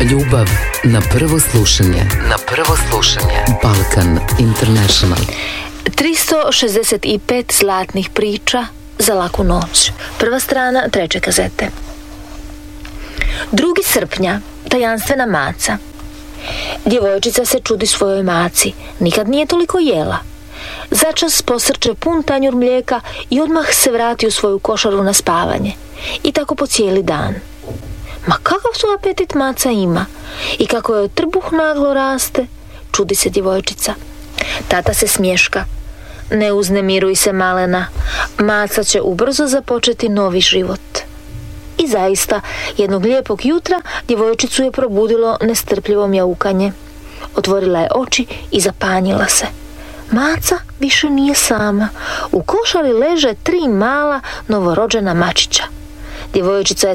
Ljubav na prvo slušanje. Na prvo slušanje. Balkan International. 365 zlatnih priča za laku noć. Prva strana 3. kazete. 2. srpnja. Tajanstvena maca. Djevojčica se čudi svojoj maci. Nikad nije toliko jela. Začas posrče pun tanjur mlijeka i odmah se vrati u svoju košaru na spavanje. I tako po cijeli dan. Ma kakav su apetit maca ima i kako joj trbuh naglo raste, čudi se djevojčica. Tata se smješka. Ne uznemiruj se, malena, maca će ubrzo započeti novi život. I zaista, jednog lijepog jutra djevojčicu je probudilo nestrpljivo mjaukanje. Otvorila je oči i zapanjila se. Maca više nije sama. U košari leže 3 mala novorođena mačića. Djevojčica je